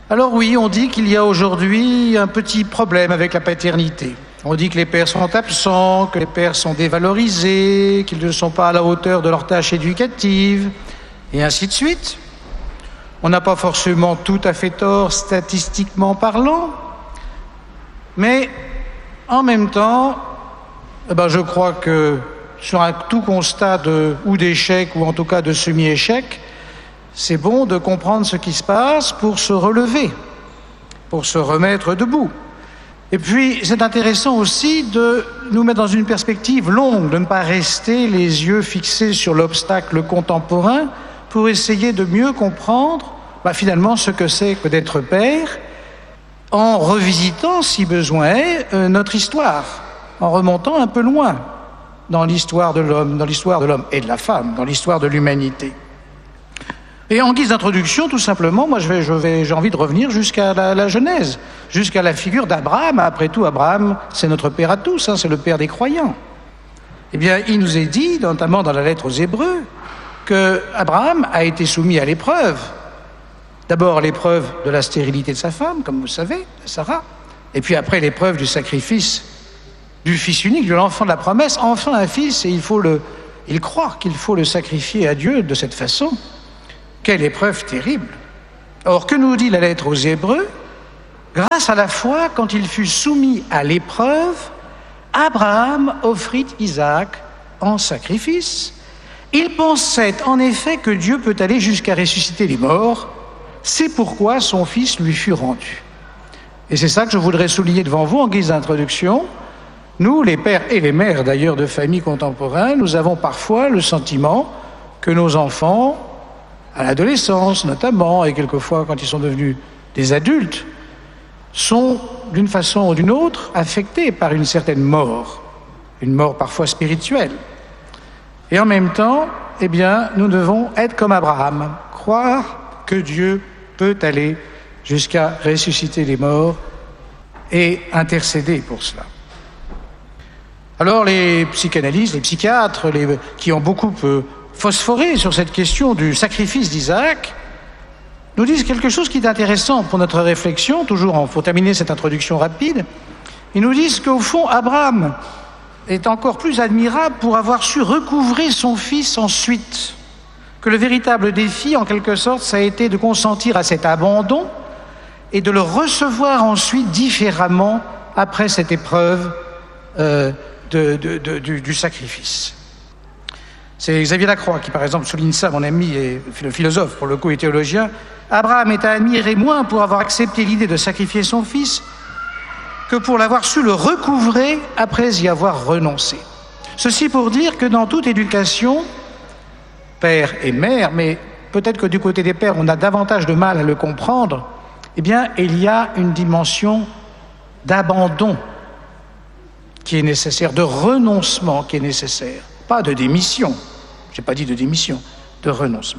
Alors oui, on dit qu'il y a aujourd'hui un petit problème avec la paternité. On dit que les pères sont absents, que les pères sont dévalorisés, qu'ils ne sont pas à la hauteur de leur tâche éducative, et ainsi de suite. On n'a pas forcément tout à fait tort statistiquement parlant, mais en même temps, je crois que sur un tout constat ou d'échec, ou en tout cas de semi-échec, c'est bon de comprendre ce qui se passe pour se relever, pour se remettre debout. Et puis, c'est intéressant aussi de nous mettre dans une perspective longue, de ne pas rester les yeux fixés sur l'obstacle contemporain pour essayer de mieux comprendre finalement ce que c'est que d'être père, en revisitant, si besoin est, notre histoire, en remontant un peu loin dans l'histoire de l'homme et de la femme, dans l'histoire de l'humanité. Et en guise d'introduction, tout simplement, moi j'ai envie de revenir jusqu'à la Genèse, jusqu'à la figure d'Abraham. Après tout, Abraham, c'est notre père à tous, c'est le père des croyants. Eh bien, il nous est dit, notamment dans la lettre aux Hébreux, que Abraham a été soumis à l'épreuve. D'abord l'épreuve de la stérilité de sa femme, comme vous savez, Sarah, et puis après l'épreuve du sacrifice du fils unique, de l'enfant de la promesse, enfin un fils, et il croit qu'il faut le sacrifier à Dieu de cette façon. Quelle épreuve terrible! Or, que nous dit la lettre aux Hébreux? Grâce à la foi, quand il fut soumis à l'épreuve, Abraham offrit Isaac en sacrifice. Il pensait en effet que Dieu peut aller jusqu'à ressusciter les morts. C'est pourquoi son fils lui fut rendu. Et c'est ça que je voudrais souligner devant vous en guise d'introduction. Nous, les pères et les mères d'ailleurs de familles contemporaines, nous avons parfois le sentiment que nos enfants, à l'adolescence notamment, et quelquefois quand ils sont devenus des adultes, sont d'une façon ou d'une autre affectés par une certaine mort, une mort parfois spirituelle. Et en même temps, nous devons être comme Abraham, croire que Dieu peut aller jusqu'à ressusciter les morts et intercéder pour cela. Alors les psychanalystes, les psychiatres, qui ont beaucoup phosphoré sur cette question du sacrifice d'Isaac, nous disent quelque chose qui est intéressant pour notre réflexion, toujours pour terminer cette introduction rapide. Ils nous disent qu'au fond, Abraham est encore plus admirable pour avoir su recouvrer son fils ensuite, que le véritable défi, en quelque sorte, ça a été de consentir à cet abandon et de le recevoir ensuite différemment après cette épreuve du sacrifice. C'est Xavier Lacroix qui, par exemple, souligne ça, mon ami et le philosophe, pour le coup, et théologien. Abraham est à admirer moins pour avoir accepté l'idée de sacrifier son fils que pour l'avoir su le recouvrer après y avoir renoncé. Ceci pour dire que dans toute éducation, père et mère, mais peut-être que du côté des pères, on a davantage de mal à le comprendre, il y a une dimension d'abandon qui est nécessaire, de renoncement qui est nécessaire. Pas de démission, je n'ai pas dit de démission, de renoncement.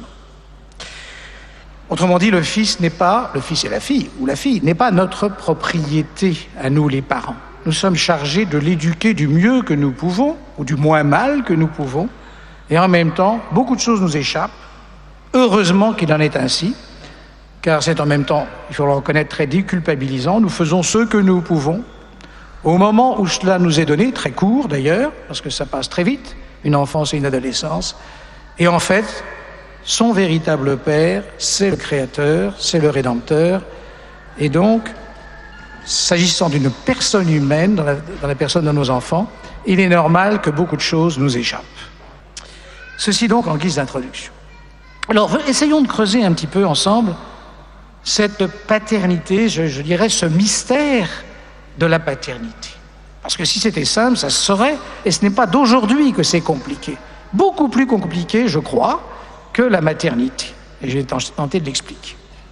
Autrement dit, le fils et la fille, ou la fille, n'est pas notre propriété à nous les parents. Nous sommes chargés de l'éduquer du mieux que nous pouvons, ou du moins mal que nous pouvons, et en même temps, beaucoup de choses nous échappent. Heureusement qu'il en est ainsi, car c'est en même temps, il faut le reconnaître, très déculpabilisant. Nous faisons ce que nous pouvons, au moment où cela nous est donné, très court d'ailleurs, parce que ça passe très vite, une enfance et une adolescence, et en fait, son véritable père, c'est le Créateur, c'est le Rédempteur, et donc, s'agissant d'une personne humaine, dans la personne de nos enfants, il est normal que beaucoup de choses nous échappent. Ceci donc en guise d'introduction. Alors, essayons de creuser un petit peu ensemble cette paternité, je dirais ce mystère de la paternité. Parce que si c'était simple, ça se saurait, et ce n'est pas d'aujourd'hui que c'est compliqué. Beaucoup plus compliqué, je crois, que la maternité. Et je vais tenter de l'expliquer.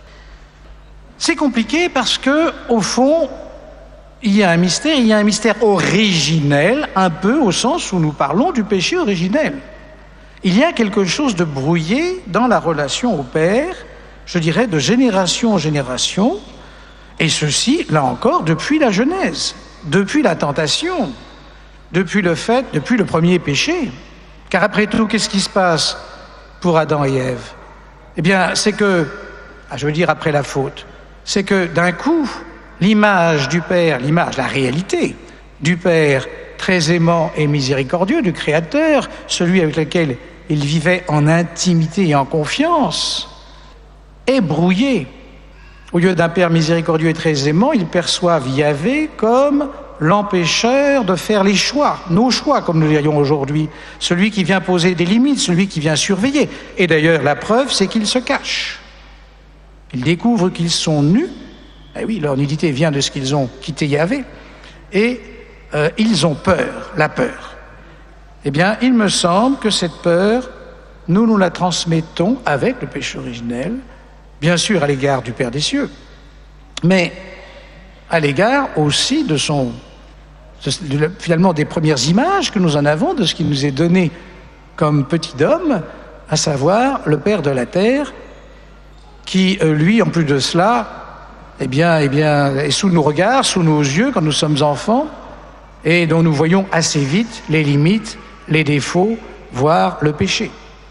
C'est compliqué parce que, au fond, il y a un mystère originel, un peu au sens où nous parlons du péché originel. Il y a quelque chose de brouillé dans la relation au Père, je dirais de génération en génération, et ceci, là encore, depuis la Genèse, depuis la tentation, depuis le premier péché. Car après tout, qu'est-ce qui se passe pour Adam et Ève? C'est que, après la faute, c'est que d'un coup, l'image du Père, la réalité du Père très aimant et miséricordieux, du Créateur, celui avec lequel il vivait en intimité et en confiance, est brouillée. Au lieu d'un Père miséricordieux et très aimant, ils perçoivent Yahvé comme l'empêcheur de faire les choix, nos choix, comme nous dirions aujourd'hui, celui qui vient poser des limites, celui qui vient surveiller. Et d'ailleurs, la preuve, c'est qu'ils se cachent. Ils découvrent qu'ils sont nus. Eh oui, leur nudité vient de ce qu'ils ont quitté Yahvé. Et ils ont peur, la peur. Eh bien, il me semble que cette peur, nous la transmettons avec le péché originel, bien sûr à l'égard du Père des cieux, mais à l'égard aussi finalement des premières images que nous en avons de ce qui nous est donné comme petit homme, à savoir le Père de la terre, qui, lui, en plus de cela, eh bien, est sous nos regards, sous nos yeux quand nous sommes enfants, et dont nous voyons assez vite les limites, les défauts, voire le péché.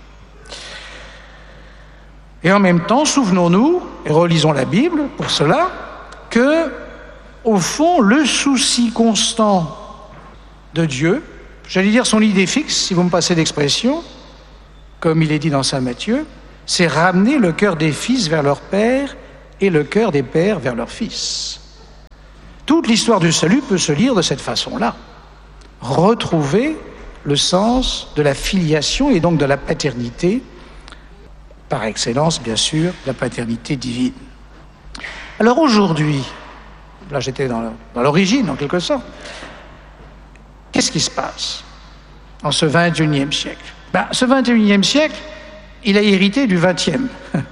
Et en même temps, souvenons-nous, et relisons la Bible pour cela, que, au fond, le souci constant de Dieu, j'allais dire son idée fixe, si vous me passez l'expression, comme il est dit dans saint Matthieu, c'est ramener le cœur des fils vers leur père et le cœur des pères vers leurs fils. Toute l'histoire du salut peut se lire de cette façon-là. Retrouver le sens de la filiation et donc de la paternité, par excellence, bien sûr, la paternité divine. Alors aujourd'hui, là j'étais dans l'origine en quelque sorte, qu'est-ce qui se passe en ce 21e siècle? Ce 21e siècle, il a hérité du 20e,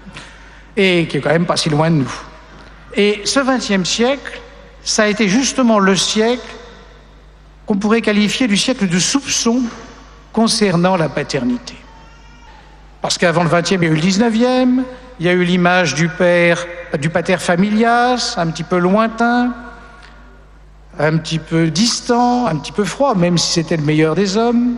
et qui est quand même pas si loin de nous. Et ce 20e siècle, ça a été justement le siècle qu'on pourrait qualifier du siècle de soupçon concernant la paternité. Parce qu'avant le 20e, il y a eu le 19e, il y a eu l'image du pater familias, un petit peu lointain, un petit peu distant, un petit peu froid, même si c'était le meilleur des hommes,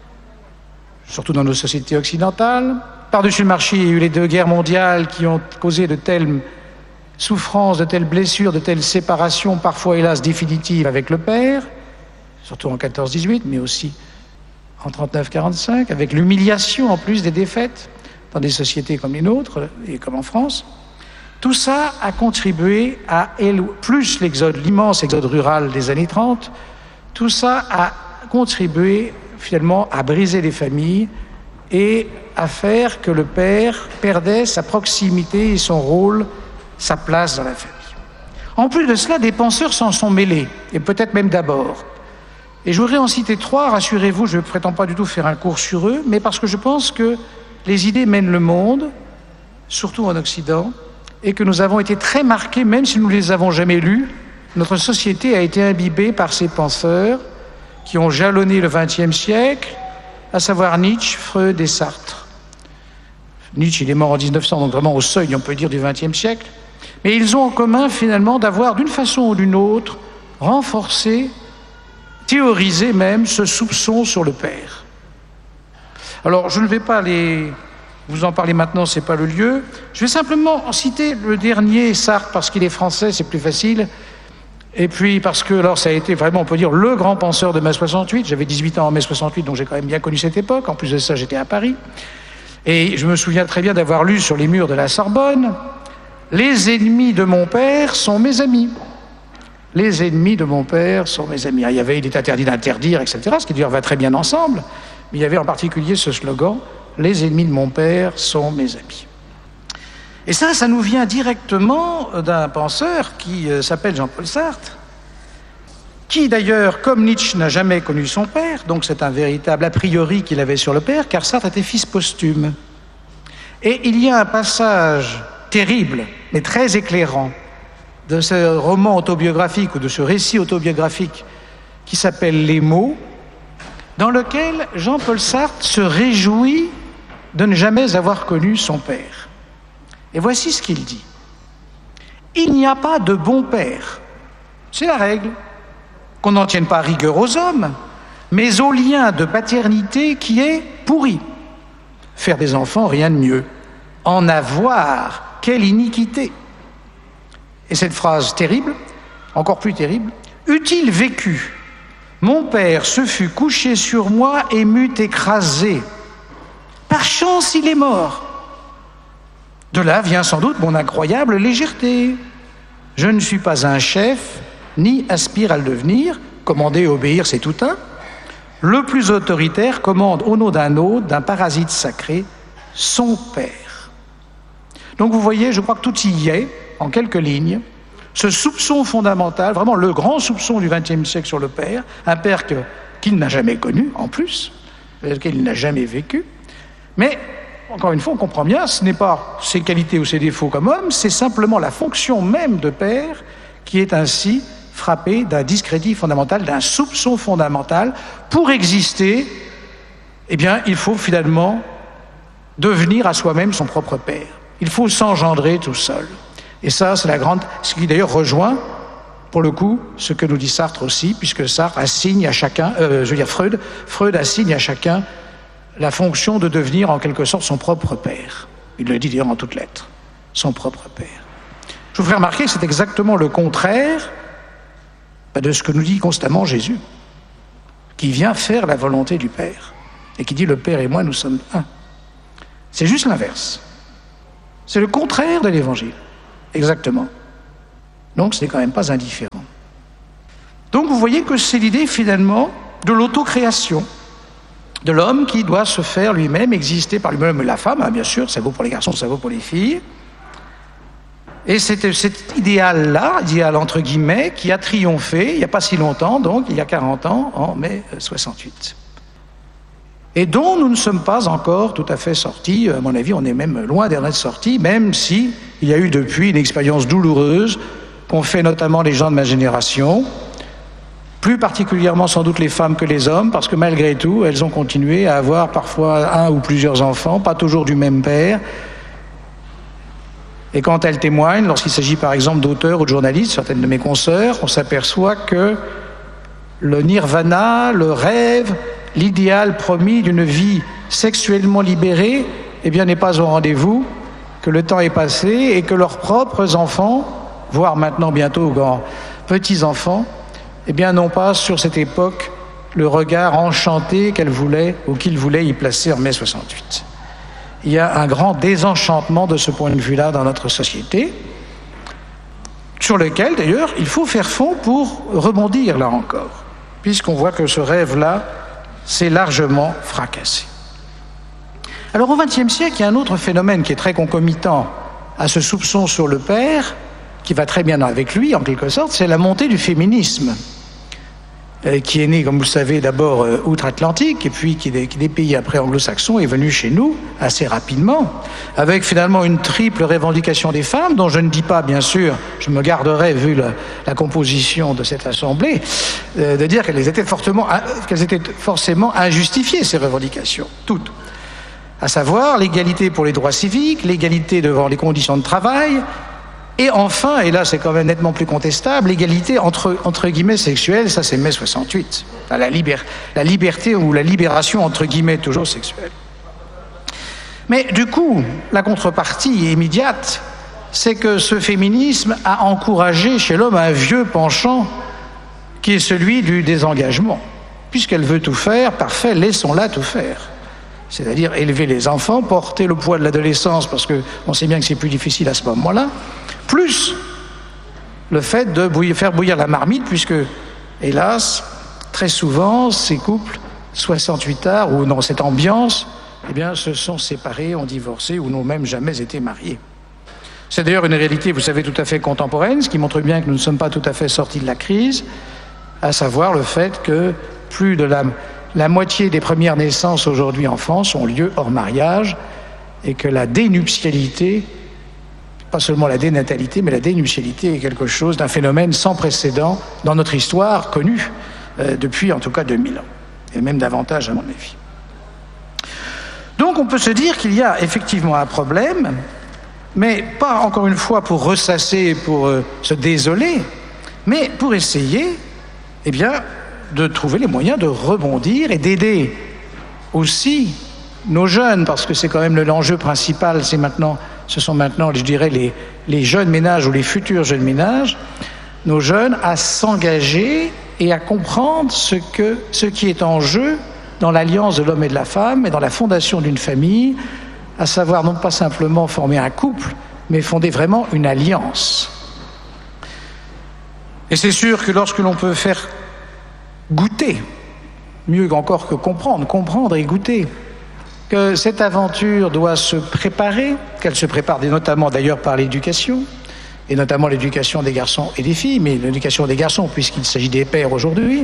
surtout dans nos sociétés occidentales. Par-dessus le marché, il y a eu les 2 guerres mondiales qui ont causé de telles souffrances, de telles blessures, de telles séparations, parfois hélas définitives avec le père, surtout en 14-18, mais aussi en 39-45, avec l'humiliation en plus des défaites dans des sociétés comme les nôtres et comme en France. Tout ça a contribué plus l'immense exode rural des années 30, tout ça a contribué finalement à briser les familles et à faire que le père perdait sa proximité et son rôle, sa place dans la famille. En plus de cela, des penseurs s'en sont mêlés, et peut-être même d'abord. Et je voudrais en citer 3, rassurez-vous, je ne prétends pas du tout faire un cours sur eux, mais parce que je pense que les idées mènent le monde, surtout en Occident, et que nous avons été très marqués, même si nous ne les avons jamais lus. Notre société a été imbibée par ces penseurs qui ont jalonné le XXe siècle, à savoir Nietzsche, Freud et Sartre. Nietzsche, il est mort en 1900, donc vraiment au seuil, on peut dire, du XXe siècle. Mais ils ont en commun, finalement, d'avoir, d'une façon ou d'une autre, renforcé, théorisé même, ce soupçon sur le père. Alors, je ne vais pas vous en parler maintenant, ce n'est pas le lieu. Je vais simplement en citer le dernier, Sartre, parce qu'il est français, c'est plus facile. Et puis parce que, alors, ça a été vraiment, on peut dire, le grand penseur de mai 68. J'avais 18 ans en mai 68, donc j'ai quand même bien connu cette époque. En plus de ça, j'étais à Paris. Et je me souviens très bien d'avoir lu sur les murs de la Sorbonne « Les ennemis de mon père sont mes amis ». Les ennemis de mon père sont mes amis. Il est interdit d'interdire, etc., ce qui d'ailleurs va très bien ensemble. Mais il y avait en particulier ce slogan « Les ennemis de mon père sont mes amis ». Et ça nous vient directement d'un penseur qui s'appelle Jean-Paul Sartre, qui d'ailleurs, comme Nietzsche, n'a jamais connu son père, donc c'est un véritable a priori qu'il avait sur le père, car Sartre était fils posthume. Et il y a un passage terrible, mais très éclairant, de ce roman autobiographique ou de ce récit autobiographique qui s'appelle « Les mots », dans lequel Jean-Paul Sartre se réjouit de ne jamais avoir connu son père. Et voici ce qu'il dit. « Il n'y a pas de bon père. C'est la règle. Qu'on n'en tienne pas rigueur aux hommes, mais au lien de paternité qui est pourri. Faire des enfants, rien de mieux. En avoir, quelle iniquité. Et cette phrase terrible, encore plus terrible, « Eût-il vécu, mon père se fût couché sur moi et m'eût écrasé. Par chance, il est mort. » De là vient sans doute mon incroyable légèreté. Je ne suis pas un chef, ni aspire à le devenir. Commander et obéir, c'est tout un. Le plus autoritaire commande au nom d'un autre, d'un parasite sacré, son père. Donc vous voyez, je crois que tout y est, en quelques lignes, ce soupçon fondamental, vraiment le grand soupçon du XXe siècle sur le père, un père qu'il n'a jamais connu, en plus, avec lequel il n'a jamais vécu. Mais, encore une fois, on comprend bien, ce n'est pas ses qualités ou ses défauts comme homme, c'est simplement la fonction même de père qui est ainsi frappée d'un discrédit fondamental, d'un soupçon fondamental. Pour exister, eh bien, il faut finalement devenir à soi-même son propre père. Il faut s'engendrer tout seul. Et ça, c'est ce qui d'ailleurs rejoint, pour le coup, ce que nous dit Sartre aussi, puisque Sartre assigne à chacun, Freud assigne à chacun la fonction de devenir en quelque sorte son propre père. Il le dit d'ailleurs en toutes lettres, son propre père. Je vous ferai remarquer que c'est exactement le contraire de ce que nous dit constamment Jésus, qui vient faire la volonté du Père, et qui dit « Le Père et moi, nous sommes un ». C'est juste l'inverse. C'est le contraire de l'Évangile. Exactement. Donc, ce n'est quand même pas indifférent. Donc, vous voyez que c'est l'idée, finalement, de l'autocréation, de l'homme qui doit se faire lui-même, exister par lui-même, la femme, hein, bien sûr, ça vaut pour les garçons, ça vaut pour les filles. Et c'est cet idéal-là, idéal entre guillemets, qui a triomphé, il n'y a pas si longtemps, donc, il y a 40 ans, en mai 68. Et dont nous ne sommes pas encore tout à fait sortis. À mon avis, on est même loin d'en être sortis, même si il y a eu depuis une expérience douloureuse qu'ont fait notamment les gens de ma génération, plus particulièrement sans doute les femmes que les hommes, parce que malgré tout, elles ont continué à avoir parfois un ou plusieurs enfants, pas toujours du même père. Et quand elles témoignent, lorsqu'il s'agit par exemple d'auteurs ou de journalistes, certaines de mes consoeurs, on s'aperçoit que le nirvana, le rêve, l'idéal promis d'une vie sexuellement libérée, eh bien, n'est pas au rendez-vous, que le temps est passé et que leurs propres enfants, voire maintenant bientôt grands petits-enfants, eh bien, n'ont pas sur cette époque le regard enchanté qu'elle voulait ou qu'il voulait y placer en mai 68. Il y a un grand désenchantement de ce point de vue-là dans notre société, sur lequel, d'ailleurs, il faut faire fond pour rebondir, là encore, puisqu'on voit que ce rêve-là s'est largement fracassé. Alors, au XXe siècle, il y a un autre phénomène qui est très concomitant à ce soupçon sur le père, qui va très bien avec lui, en quelque sorte, c'est la montée du féminisme, qui est né, comme vous le savez, d'abord outre-Atlantique, et puis qui des pays après anglo-saxons est venu chez nous assez rapidement, avec finalement une triple revendication des femmes, dont je ne dis pas, bien sûr, je me garderai, vu la composition de cette assemblée, de dire qu'elles étaient forcément injustifiées, ces revendications, toutes. À savoir l'égalité pour les droits civiques, l'égalité devant les conditions de travail, et enfin, et là c'est quand même nettement plus contestable, l'égalité entre guillemets sexuelle, ça c'est mai 68. La liberté ou la libération entre guillemets toujours sexuelle. Mais du coup, la contrepartie immédiate, c'est que ce féminisme a encouragé chez l'homme un vieux penchant qui est celui du désengagement. Puisqu'elle veut tout faire, parfait, laissons-la tout faire. C'est-à-dire élever les enfants, porter le poids de l'adolescence, parce qu'on sait bien que c'est plus difficile à ce moment-là, plus le fait de faire bouillir la marmite, puisque, hélas, très souvent, ces couples, 68 tard, ou dans cette ambiance, eh bien, se sont séparés, ont divorcé, ou n'ont même jamais été mariés. C'est d'ailleurs une réalité, vous savez, tout à fait contemporaine, ce qui montre bien que nous ne sommes pas tout à fait sortis de la crise, à savoir le fait que plus de la moitié des premières naissances aujourd'hui en France ont lieu hors mariage, et que la dénuptialité, pas seulement la dénatalité, mais la dénuptialité est quelque chose d'un phénomène sans précédent dans notre histoire connue depuis en tout cas 2000 ans, et même davantage à mon avis. Donc on peut se dire qu'il y a effectivement un problème, mais pas encore une fois pour ressasser, pour se désoler, mais pour essayer, eh bien, de trouver les moyens de rebondir et d'aider aussi nos jeunes, parce que c'est quand même l'enjeu principal, c'est maintenant ce sont maintenant, je dirais, les jeunes ménages ou les futurs jeunes ménages, nos jeunes, à s'engager et à comprendre ce qui est en jeu dans l'alliance de l'homme et de la femme et dans la fondation d'une famille, à savoir non pas simplement former un couple, mais fonder vraiment une alliance. Et c'est sûr que lorsque l'on peut faire goûter, mieux encore que comprendre et goûter, que cette aventure doit se préparer, qu'elle se prépare notamment d'ailleurs par l'éducation, et notamment l'éducation des garçons et des filles, mais l'éducation des garçons puisqu'il s'agit des pères aujourd'hui,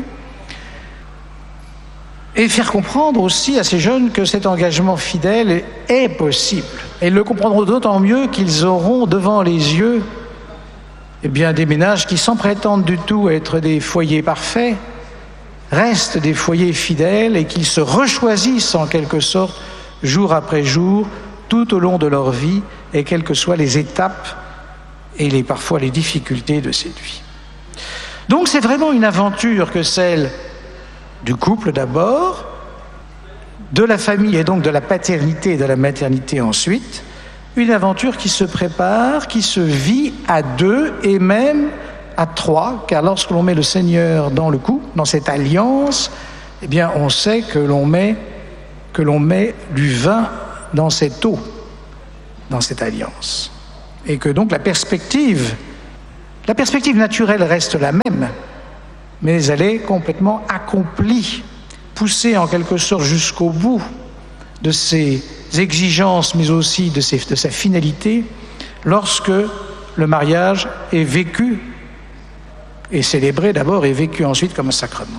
et faire comprendre aussi à ces jeunes que cet engagement fidèle est possible. Et ils le comprendront d'autant mieux qu'ils auront devant les yeux des ménages qui, sans prétendre du tout être des foyers parfaits, restent des foyers fidèles et qu'ils se rechoisissent en quelque sorte jour après jour, tout au long de leur vie, et quelles que soient les étapes et parfois les difficultés de cette vie. Donc c'est vraiment une aventure que celle du couple d'abord, de la famille et donc de la paternité et de la maternité ensuite, une aventure qui se prépare, qui se vit à deux et même à trois, car lorsque l'on met le Seigneur dans le couple, dans cette alliance, on sait que l'on met du vin dans cette eau, dans cette alliance. Et que donc la perspective naturelle reste la même, mais elle est complètement accomplie, poussée en quelque sorte jusqu'au bout de ses exigences, mais aussi de sa finalité, lorsque le mariage est vécu et célébré d'abord et vécu ensuite comme un sacrement.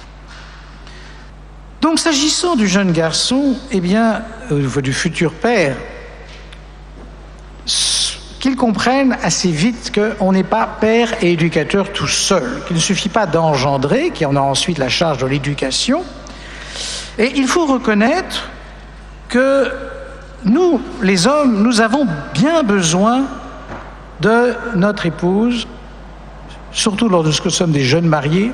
Donc, s'agissant du jeune garçon, du futur père, qu'il comprenne assez vite qu'on n'est pas père et éducateur tout seul, qu'il ne suffit pas d'engendrer, qu'il en a ensuite la charge de l'éducation. Et il faut reconnaître que nous, les hommes, nous avons bien besoin de notre épouse, surtout lorsque nous sommes des jeunes mariés,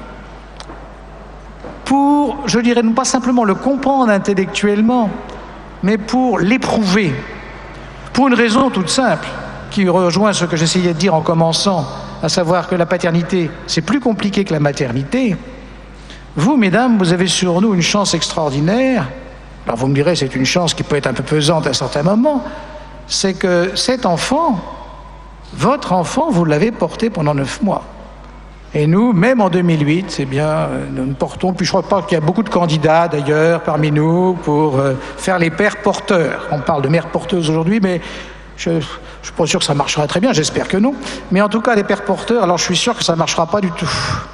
pour, je dirais, non pas simplement le comprendre intellectuellement, mais pour l'éprouver, pour une raison toute simple, qui rejoint ce que j'essayais de dire en commençant, à savoir que la paternité, c'est plus compliqué que la maternité. Vous, mesdames, vous avez sur nous une chance extraordinaire. Alors vous me direz, c'est une chance qui peut être un peu pesante à certains moments, c'est que cet enfant, votre enfant, vous l'avez porté pendant 9 mois. Et nous, même en 2008, nous portons, puis je ne crois pas qu'il y a beaucoup de candidats d'ailleurs parmi nous pour faire les pères porteurs. On parle de mères porteuses aujourd'hui, mais je ne suis pas sûr que ça marchera très bien, j'espère que non. Mais en tout cas, les pères porteurs, alors je suis sûr que ça ne marchera pas du tout.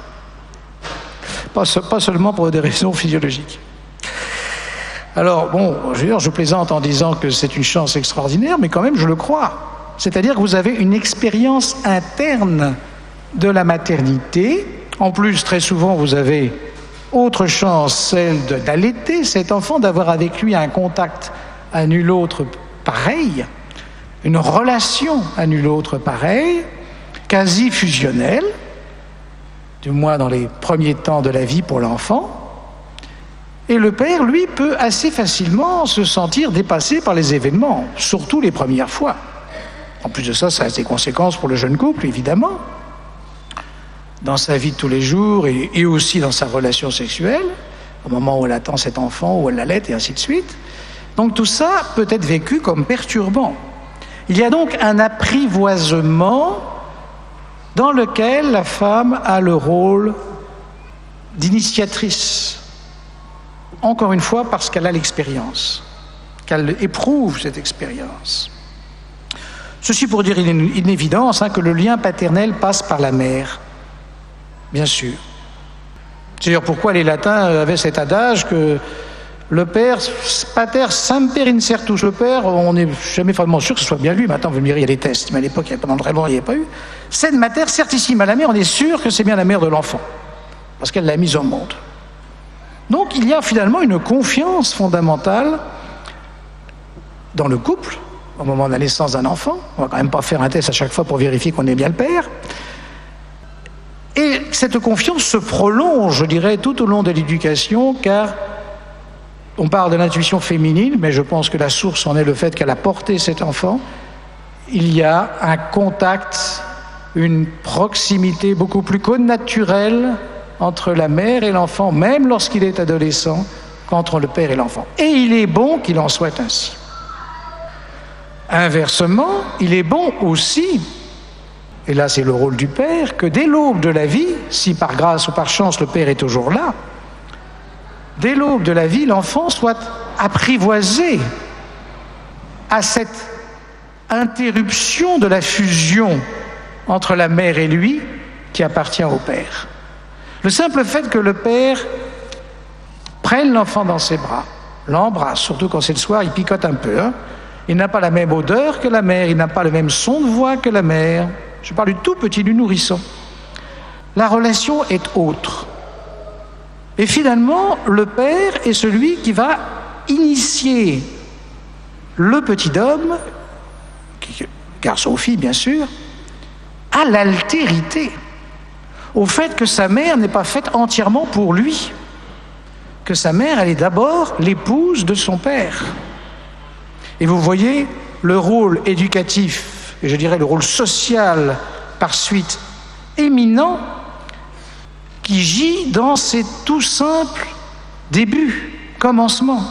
Pas seulement pour des raisons physiologiques. Alors, je plaisante en disant que c'est une chance extraordinaire, mais quand même, je le crois. C'est-à-dire que vous avez une expérience interne de la maternité. En plus, très souvent, vous avez autre chance, celle d'allaiter cet enfant, d'avoir avec lui un contact à nul autre pareil, une relation à nul autre pareil, quasi fusionnelle, du moins dans les premiers temps de la vie pour l'enfant. Et le père, lui, peut assez facilement se sentir dépassé par les événements, surtout les premières fois. En plus de ça, ça a des conséquences pour le jeune couple, évidemment, dans sa vie de tous les jours et aussi dans sa relation sexuelle, au moment où elle attend cet enfant, où elle l'allait, et ainsi de suite. Donc tout ça peut être vécu comme perturbant. Il y a donc un apprivoisement dans lequel la femme a le rôle d'initiatrice. Encore une fois, parce qu'elle a l'expérience, qu'elle éprouve cette expérience. Ceci pour dire une évidence, que le lien paternel passe par la mère, bien sûr. C'est d'ailleurs pourquoi les latins avaient cet adage que le père, pater semper incertus, le père, on n'est jamais vraiment sûr que ce soit bien lui. Maintenant, vous me direz, il y a des tests, mais à l'époque, pendant très longtemps, il n'y avait pas eu. Sed mater certissima, la mère, on est sûr que c'est bien la mère de l'enfant, parce qu'elle l'a mise au monde. Donc, il y a finalement une confiance fondamentale dans le couple, au moment de la naissance d'un enfant. On ne va quand même pas faire un test à chaque fois pour vérifier qu'on est bien le père. Et cette confiance se prolonge, je dirais, tout au long de l'éducation, car on parle de l'intuition féminine, mais je pense que la source en est le fait qu'elle a porté cet enfant. il y a un contact, une proximité beaucoup plus connaturelle entre la mère et l'enfant, même lorsqu'il est adolescent, qu'entre le père et l'enfant. Et il est bon qu'il en soit ainsi. Inversement, il est bon aussi, et là c'est le rôle du père, que dès l'aube de la vie, si par grâce ou par chance le père est toujours là, dès l'aube de la vie, l'enfant soit apprivoisé à cette interruption de la fusion entre la mère et lui qui appartient au père. Le simple fait que le père prenne l'enfant dans ses bras, l'embrasse, surtout quand c'est le soir, il picote un peu, hein. Il n'a pas la même odeur que la mère, il n'a pas le même son de voix que la mère. Je parle du tout petit, du nourrisson. La relation est autre. Et finalement, le père est celui qui va initier le petit homme, garçon ou fille bien sûr, à l'altérité, au fait que sa mère n'est pas faite entièrement pour lui, que sa mère, elle est d'abord l'épouse de son père. Et vous voyez le rôle éducatif, et je dirais le rôle social par suite éminent, qui gît dans ces tout simples débuts, commencements.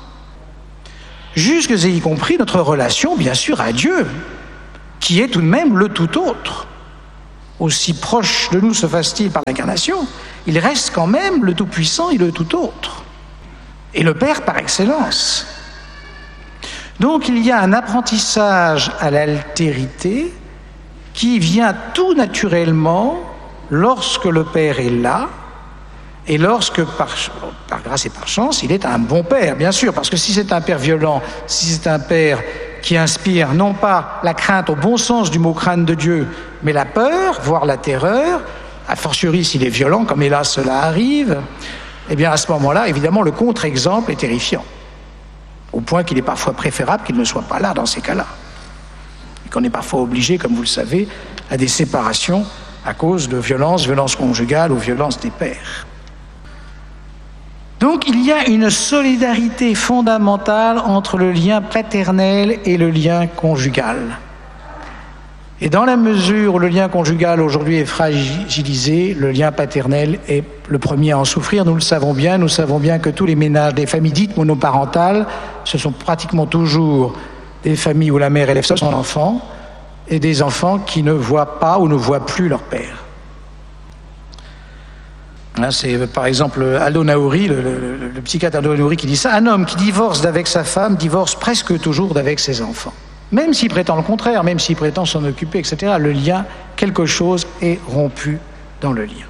Jusque et y compris notre relation, bien sûr, à Dieu, qui est tout de même le tout autre. Aussi proche de nous se fasse-t-il par l'incarnation, il reste quand même le tout-puissant et le tout autre. Et le Père par excellence. Donc il y a un apprentissage à l'altérité qui vient tout naturellement lorsque le Père est là et lorsque, par grâce et par chance, il est un bon Père, bien sûr, parce que si c'est un Père violent, si c'est un Père qui inspire non pas la crainte au bon sens du mot crainte de Dieu, mais la peur, voire la terreur, a fortiori s'il est violent, comme hélas cela arrive, eh bien à ce moment-là, évidemment, le contre-exemple est terrifiant, au point qu'il est parfois préférable qu'il ne soit pas là dans ces cas-là, et qu'on est parfois obligé, comme vous le savez, à des séparations à cause de violences conjugales ou violences des pères. Donc il y a une solidarité fondamentale entre le lien paternel et le lien conjugal. Et dans la mesure où le lien conjugal aujourd'hui est fragilisé, le lien paternel est le premier à en souffrir. Nous le savons bien, que tous les ménages des familles dites monoparentales, ce sont pratiquement toujours des familles où la mère élève seule son enfant et des enfants qui ne voient pas ou ne voient plus leur père. Là, c'est par exemple Aldo Naouri, le psychiatre Aldo Naouri qui dit ça. Un homme qui divorce d'avec sa femme divorce presque toujours d'avec ses enfants. Même s'il prétend le contraire, même s'il prétend s'en occuper, etc., le lien, quelque chose est rompu dans le lien.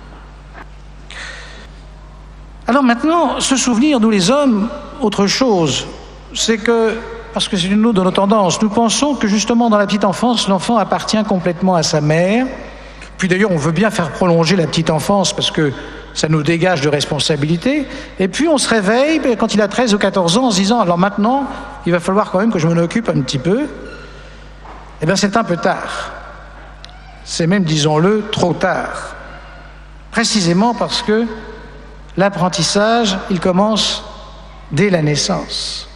Alors maintenant, se souvenir, nous les hommes, autre chose, c'est que, parce que c'est une autre de nos tendances, nous pensons que justement dans la petite enfance, l'enfant appartient complètement à sa mère. Puis d'ailleurs, on veut bien faire prolonger la petite enfance parce que ça nous dégage de responsabilité. Et puis on se réveille quand il a 13 ou 14 ans en se disant « alors maintenant, il va falloir quand même que je m'en occupe un petit peu ». Eh bien c'est un peu tard. C'est même, disons-le, trop tard. Précisément parce que l'apprentissage, il commence dès la naissance.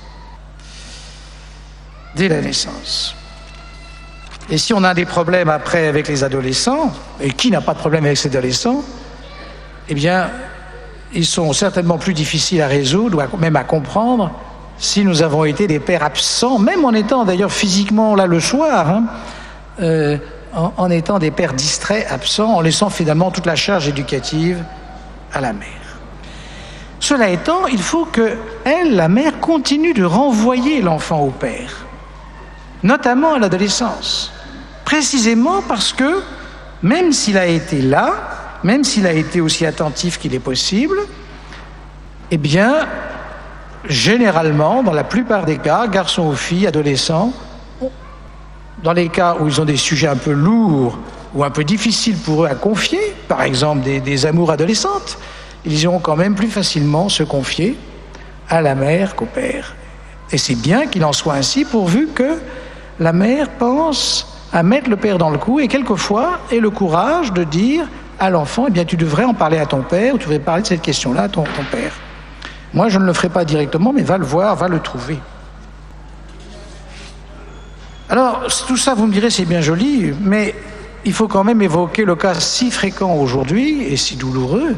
Dès la naissance. Et si on a des problèmes après avec les adolescents, et qui n'a pas de problème avec ces adolescents, eh bien, ils sont certainement plus difficiles à résoudre, ou même à comprendre, si nous avons été des pères absents, même en étant d'ailleurs physiquement là le soir, en étant des pères distraits, absents, en laissant finalement toute la charge éducative à la mère. Cela étant, il faut que elle, la mère, continue de renvoyer l'enfant au père, notamment à l'adolescence, précisément parce que, même s'il a été là, même s'il a été aussi attentif qu'il est possible, eh bien, généralement, dans la plupart des cas, garçons ou filles, adolescents, dans les cas où ils ont des sujets un peu lourds ou un peu difficiles pour eux à confier, par exemple des amours adolescentes, ils iront quand même plus facilement se confier à la mère qu'au père. Et c'est bien qu'il en soit ainsi, pourvu que la mère pense à mettre le père dans le coup et quelquefois ait le courage de dire à l'enfant, eh bien tu devrais en parler à ton père, ou tu devrais parler de cette question-là à ton père. Moi, je ne le ferai pas directement, mais va le voir, va le trouver. Alors, tout ça, vous me direz, c'est bien joli, mais il faut quand même évoquer le cas si fréquent aujourd'hui, et si douloureux,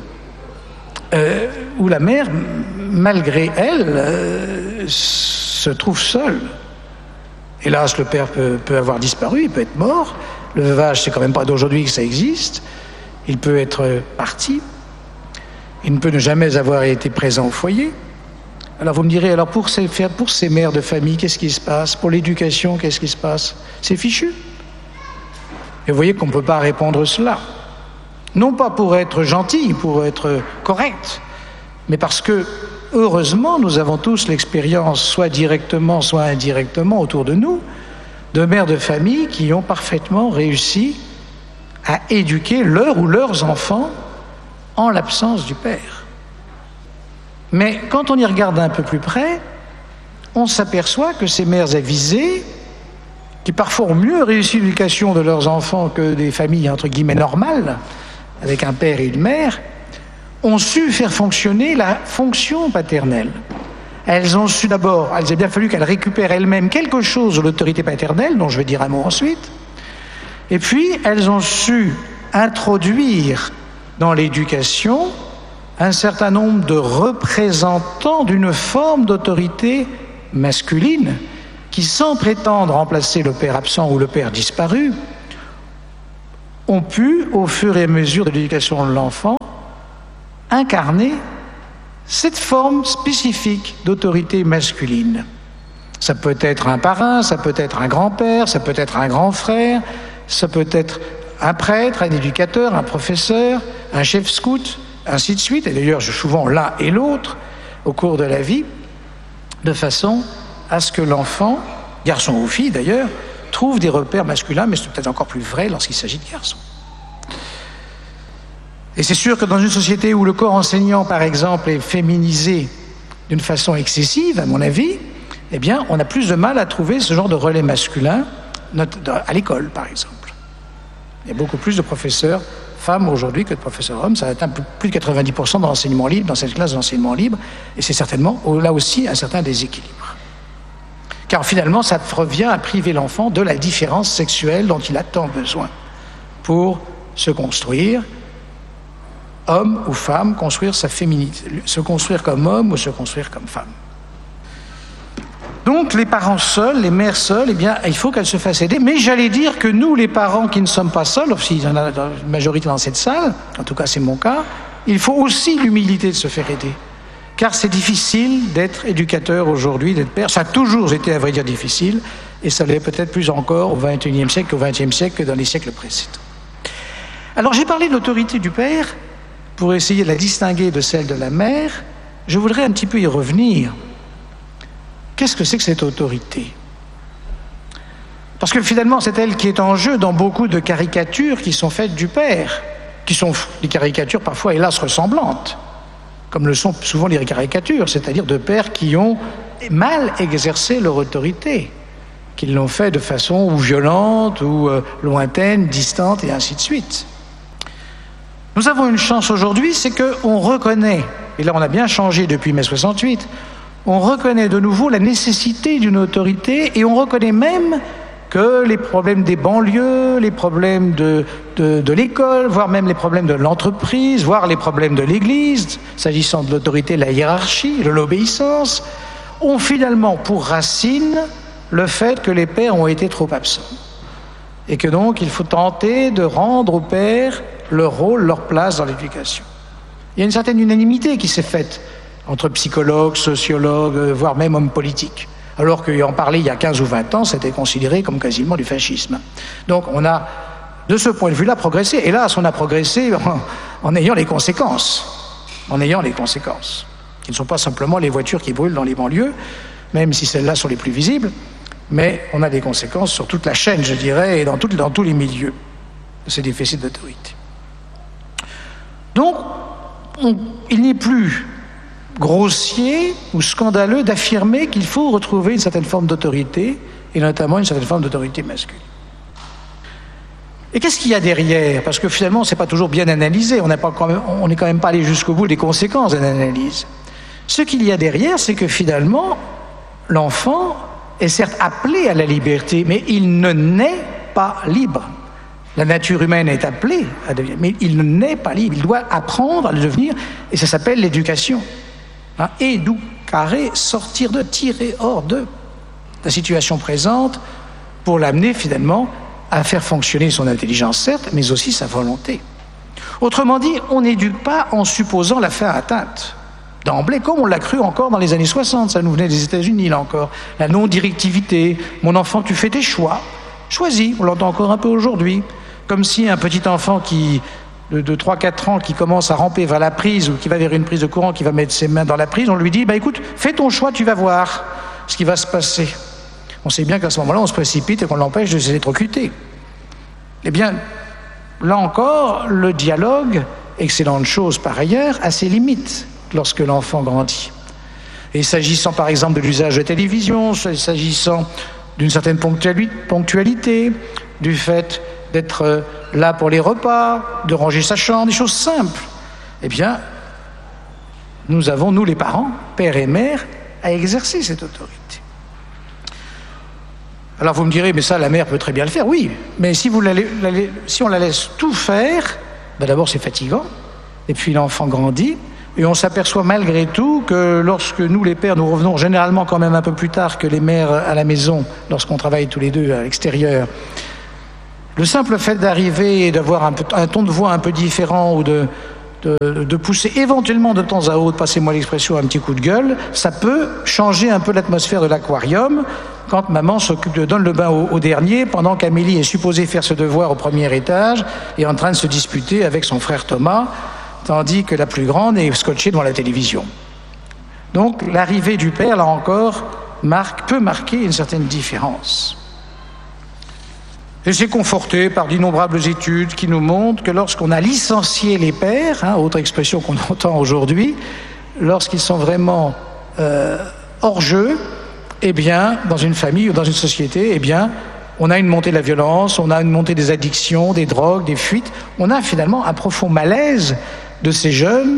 où la mère, malgré elle, se trouve seule. Hélas, le père peut avoir disparu, il peut être mort. Le veuvage, c'est quand même pas d'aujourd'hui que ça existe. Il peut être parti. Il ne peut ne jamais avoir été présent au foyer. Alors vous me direz, alors pour ces mères de famille, qu'est-ce qui se passe? Pour l'éducation, qu'est-ce qui se passe? C'est fichu. Et vous voyez qu'on ne peut pas répondre cela. Non pas pour être gentil, pour être correct, mais parce que, heureusement, nous avons tous l'expérience, soit directement, soit indirectement, autour de nous, de mères de famille qui ont parfaitement réussi à éduquer leur ou leurs enfants en l'absence du père. Mais quand on y regarde un peu plus près, on s'aperçoit que ces mères avisées, qui parfois ont mieux réussi l'éducation de leurs enfants que des familles entre guillemets normales, avec un père et une mère, ont su faire fonctionner la fonction paternelle. Elles ont su d'abord, il a bien fallu qu'elles récupèrent elles-mêmes quelque chose de l'autorité paternelle, dont je vais dire un mot ensuite, et puis elles ont su introduire dans l'éducation un certain nombre de représentants d'une forme d'autorité masculine qui, sans prétendre remplacer le père absent ou le père disparu, ont pu, au fur et à mesure de l'éducation de l'enfant, incarner cette forme spécifique d'autorité masculine. Ça peut être un parrain, ça peut être un grand-père, ça peut être un grand frère, ça peut être un prêtre, un éducateur, un professeur, un chef scout, ainsi de suite, et d'ailleurs souvent l'un et l'autre au cours de la vie, de façon à ce que l'enfant, garçon ou fille d'ailleurs, trouve des repères masculins, mais c'est peut-être encore plus vrai lorsqu'il s'agit de garçons. Et c'est sûr que dans une société où le corps enseignant, par exemple, est féminisé d'une façon excessive, à mon avis, eh bien, on a plus de mal à trouver ce genre de relais masculin à l'école, par exemple. Il y a beaucoup plus de professeurs femmes aujourd'hui que de professeurs hommes. Ça atteint plus de 90% dans l'enseignement libre, dans cette classe d'enseignement libre, et c'est certainement là aussi un certain déséquilibre. Car finalement, ça revient à priver l'enfant de la différence sexuelle dont il a tant besoin pour se construire, homme ou femme, construire sa féminité, se construire comme homme ou se construire comme femme. Donc les parents seuls, les mères seules, eh bien, il faut qu'elles se fassent aider. Mais j'allais dire que nous, les parents qui ne sommes pas seuls, s'il y en a une majorité dans cette salle, en tout cas c'est mon cas, il faut aussi l'humilité de se faire aider. Car c'est difficile d'être éducateur aujourd'hui, d'être père. Ça a toujours été, à vrai dire, difficile, et ça l'est peut-être plus encore au XXIe siècle qu'au XXe siècle que dans les siècles précédents. Alors j'ai parlé de l'autorité du père, pour essayer de la distinguer de celle de la mère. Je voudrais un petit peu y revenir. Qu'est-ce que c'est que cette autorité? Parce que finalement, c'est elle qui est en jeu dans beaucoup de caricatures qui sont faites du père, qui sont des caricatures parfois, hélas, ressemblantes, comme le sont souvent les caricatures, c'est-à-dire de pères qui ont mal exercé leur autorité, qui l'ont fait de façon ou violente, ou lointaine, distante, et ainsi de suite. Nous avons une chance aujourd'hui, c'est qu'on reconnaît, et là on a bien changé depuis mai 68, on reconnaît de nouveau la nécessité d'une autorité, et on reconnaît même que les problèmes des banlieues, les problèmes de l'école, voire même les problèmes de l'entreprise, voire les problèmes de l'Église, s'agissant de l'autorité, la hiérarchie, de l'obéissance, ont finalement pour racine le fait que les pères ont été trop absents. Et que donc il faut tenter de rendre aux pères leur rôle, leur place dans l'éducation. Il y a une certaine unanimité qui s'est faite entre psychologues, sociologues, voire même hommes politiques. Alors qu'en parler il y a 15 ou 20 ans, c'était considéré comme quasiment du fascisme. Donc on a, de ce point de vue-là, progressé. Hélas, on a progressé en ayant les conséquences. En ayant les conséquences. Qui ne sont pas simplement les voitures qui brûlent dans les banlieues, même si celles-là sont les plus visibles, mais on a des conséquences sur toute la chaîne, je dirais, et dans tous les milieux de ces déficits d'autorité. Donc, il n'est plus grossier ou scandaleux d'affirmer qu'il faut retrouver une certaine forme d'autorité, et notamment une certaine forme d'autorité masculine. Et qu'est-ce qu'il y a derrière? Parce que finalement, c'est pas toujours bien analysé, on n'est quand même pas allé jusqu'au bout des conséquences de l'analyse. Ce qu'il y a derrière, c'est que finalement, l'enfant est certes appelé à la liberté, mais il ne naît pas libre. La nature humaine est appelée à devenir, mais il ne naît pas libre. Il doit apprendre à le devenir, et ça s'appelle l'éducation. Educare, sortir de, tirer hors de la situation présente pour l'amener finalement à faire fonctionner son intelligence, certes, mais aussi sa volonté. Autrement dit, on n'éduque pas en supposant la fin atteinte. D'emblée, comme on l'a cru encore dans les années 60, ça nous venait des États-Unis, là encore. La non-directivité, mon enfant, tu fais tes choix, choisis, on l'entend encore un peu aujourd'hui. Comme si un petit enfant de 3-4 ans qui commence à ramper vers la prise ou qui va vers une prise de courant, qui va mettre ses mains dans la prise, on lui dit, écoute, fais ton choix, tu vas voir ce qui va se passer. On sait bien qu'à ce moment-là, on se précipite et qu'on l'empêche de s'électrocuter. Eh bien, là encore, le dialogue, excellente chose par ailleurs, a ses limites lorsque l'enfant grandit. Et s'agissant par exemple de l'usage de la télévision, s'agissant d'une certaine ponctualité, du fait d'être là pour les repas, de ranger sa chambre, des choses simples, eh bien, nous avons, nous les parents, pères et mères, à exercer cette autorité. Alors vous me direz, mais ça, la mère peut très bien le faire. Oui, mais si on la laisse tout faire, d'abord c'est fatigant, et puis l'enfant grandit, et on s'aperçoit malgré tout que lorsque nous, les pères, nous revenons généralement quand même un peu plus tard que les mères à la maison, lorsqu'on travaille tous les deux à l'extérieur, le simple fait d'arriver et d'avoir un ton de voix un peu différent ou de pousser éventuellement de temps à autre, passez-moi l'expression, un petit coup de gueule, ça peut changer un peu l'atmosphère de l'aquarium quand maman donne le bain au dernier, pendant qu'Amélie est supposée faire ce devoir au premier étage et en train de se disputer avec son frère Thomas, tandis que la plus grande est scotchée devant la télévision. Donc l'arrivée du père, là encore, peut marquer une certaine différence. Et c'est conforté par d'innombrables études qui nous montrent que lorsqu'on a licencié les pères, autre expression qu'on entend aujourd'hui, lorsqu'ils sont vraiment hors jeu, eh bien, dans une famille ou dans une société, eh bien, on a une montée de la violence, on a une montée des addictions, des drogues, des fuites. On a finalement un profond malaise de ces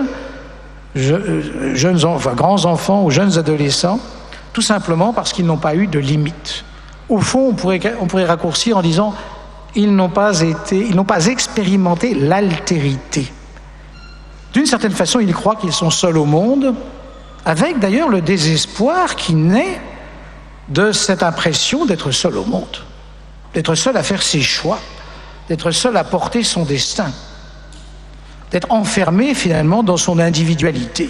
grands enfants ou jeunes adolescents, tout simplement parce qu'ils n'ont pas eu de limite. Au fond, on pourrait raccourcir en disant ils n'ont pas expérimenté l'altérité. D'une certaine façon, ils croient qu'ils sont seuls au monde, avec d'ailleurs le désespoir qui naît de cette impression d'être seul au monde, d'être seul à faire ses choix, d'être seul à porter son destin, d'être enfermé finalement dans son individualité.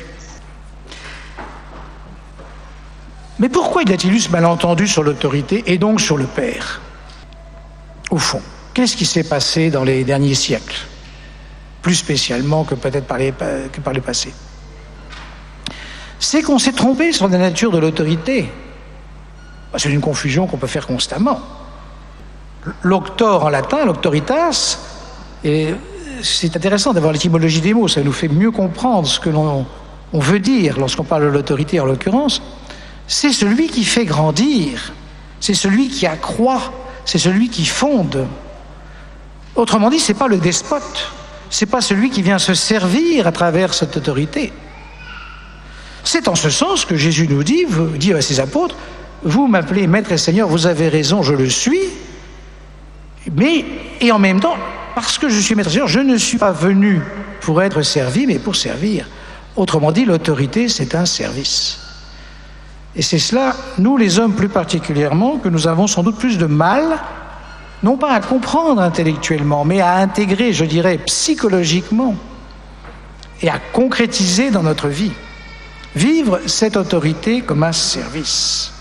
Mais pourquoi y a-t-il eu ce malentendu sur l'autorité et donc sur le père? Au fond, qu'est-ce qui s'est passé dans les derniers siècles, plus spécialement que peut-être par le passé? C'est qu'on s'est trompé sur la nature de l'autorité. C'est une confusion qu'on peut faire constamment. L'auctor en latin, l'auctoritas, et c'est intéressant d'avoir l'étymologie des mots, ça nous fait mieux comprendre ce que l'on veut dire lorsqu'on parle de l'autorité en l'occurrence. C'est celui qui fait grandir, c'est celui qui accroît, c'est celui qui fonde. Autrement dit, c'est pas le despote, c'est pas celui qui vient se servir à travers cette autorité. C'est en ce sens que Jésus nous dit à ses apôtres, vous m'appelez Maître et Seigneur, vous avez raison, je le suis, et en même temps, parce que je suis Maître et Seigneur, je ne suis pas venu pour être servi, mais pour servir. Autrement dit, l'autorité, c'est un service. Et c'est cela, nous les hommes plus particulièrement, que nous avons sans doute plus de mal, non pas à comprendre intellectuellement, mais à intégrer, je dirais, psychologiquement, et à concrétiser dans notre vie. Vivre cette autorité comme un service.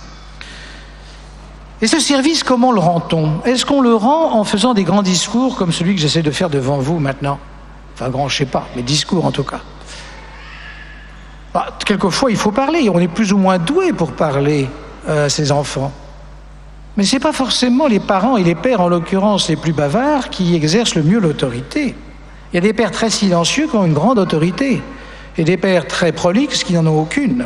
Et ce service, comment le rend-on? Est-ce qu'on le rend en faisant des grands discours comme celui que j'essaie de faire devant vous maintenant? Enfin, grand, je sais pas, mais discours en tout cas. Quelquefois, il faut parler. On est plus ou moins doué pour parler à ses enfants. Mais ce n'est pas forcément les parents et les pères, en l'occurrence les plus bavards, qui exercent le mieux l'autorité. Il y a des pères très silencieux qui ont une grande autorité, et des pères très prolixes qui n'en ont aucune.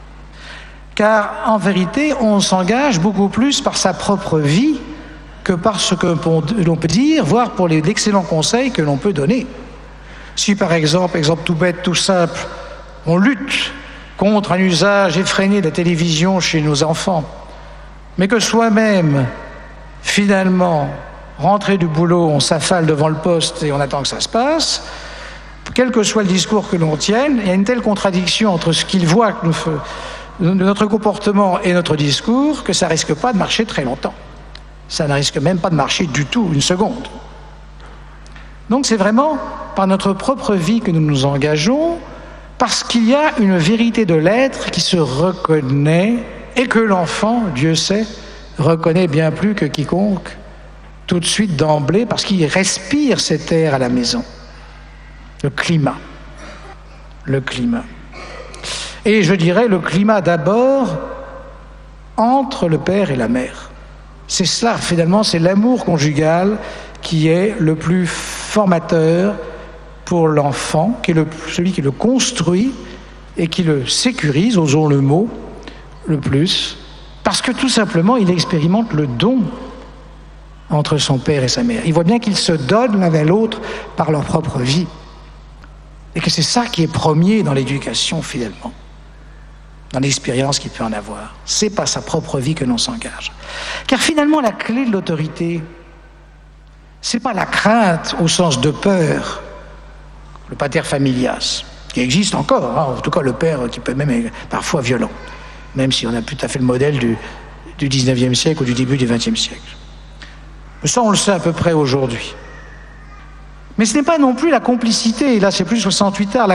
Car, en vérité, on s'engage beaucoup plus par sa propre vie que par ce que l'on peut dire, voire pour d'excellents conseils que l'on peut donner. Si, par exemple tout bête, tout simple, on lutte contre un usage effréné de la télévision chez nos enfants, mais que soi-même, finalement, rentré du boulot, on s'affale devant le poste et on attend que ça se passe, quel que soit le discours que l'on tienne, il y a une telle contradiction entre ce qu'il voit que notre comportement et notre discours que ça ne risque pas de marcher très longtemps. Ça ne risque même pas de marcher du tout, une seconde. Donc c'est vraiment par notre propre vie que nous nous engageons, parce qu'il y a une vérité de l'être qui se reconnaît et que l'enfant, Dieu sait, reconnaît bien plus que quiconque, tout de suite d'emblée, parce qu'il respire cet air à la maison. Le climat. Le climat. Et je dirais le climat d'abord entre le père et la mère. C'est cela, finalement, c'est l'amour conjugal qui est le plus formateur pour l'enfant, qui est celui qui le construit et qui le sécurise, osons le mot, le plus, parce que tout simplement, il expérimente le don entre son père et sa mère. Il voit bien qu'ils se donnent l'un à l'autre par leur propre vie. Et que c'est ça qui est premier dans l'éducation, finalement, dans l'expérience qu'il peut en avoir. C'est par sa propre vie que l'on s'engage. Car finalement, la clé de l'autorité, c'est pas la crainte au sens de peur, le pater familias, qui existe encore, hein, en tout cas le père qui peut même être parfois violent, même si on a tout à fait le modèle du 19e siècle ou du début du 20e siècle. Mais ça, on le sait à peu près aujourd'hui. Mais ce n'est pas non plus la complicité, et là c'est plus 68 arts,